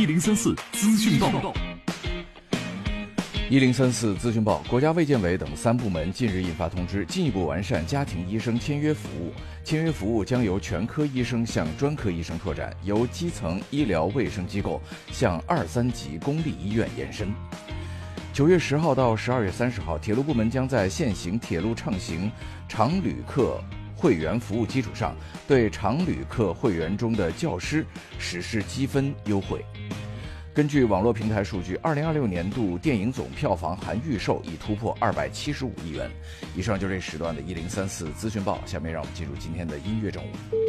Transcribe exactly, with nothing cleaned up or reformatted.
一零三四资讯报。 一零三四资讯报，国家卫健委等三部门近日印发通知，进一步完善家庭医生签约服务。签约服务将由全科医生向专科医生拓展，由基层医疗卫生机构向二三级公立医院延伸。九月十号到十二月三十号，铁路部门将在现行铁路畅行常旅客会员服务基础上，对常旅客会员中的教师实施积分优惠。根据网络平台数据，二零二六年度电影总票房含预售已突破二百七十五亿元。以上就是这时段的一零三四资讯报，下面让我们进入今天的音乐正午。